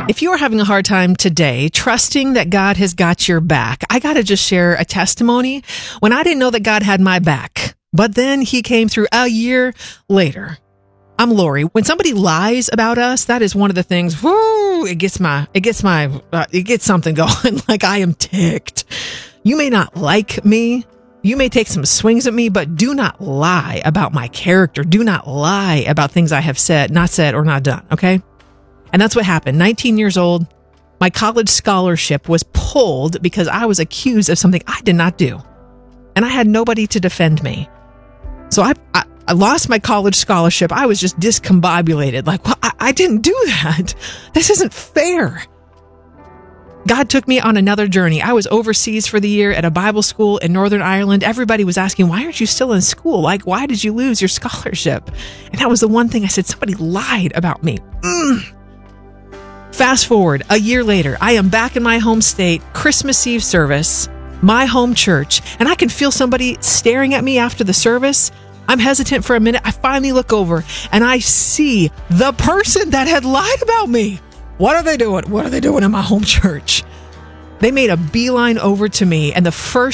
If you are having a hard time today, trusting that God has got your back, I got to just share a testimony when I didn't know that God had my back. But then he came through a year later. I'm Lori. When somebody lies about us, that is one of the things, it gets something going. Like, I am ticked. You may not like me. You may take some swings at me, but do not lie about my character. Do not lie about things I have said, or not done. Okay. And that's what happened. 19 years old, my college scholarship was pulled because I was accused of something I did not do. And I had nobody to defend me. So I lost my college scholarship. I was just discombobulated. Like, well, I didn't do that. This isn't fair. God took me on another journey. I was overseas for the year at a Bible school in Northern Ireland. Everybody was asking, why aren't you still in school? Like, why did you lose your scholarship? And that was the one thing I said, somebody lied about me. Fast forward a year later, I am back in my home state, Christmas Eve service, my home church, and I can feel somebody staring at me after the service. I'm hesitant for a minute. I finally look over and I see the person that had lied about me. What are they doing? What are they doing in my home church? They made a beeline over to me, and the first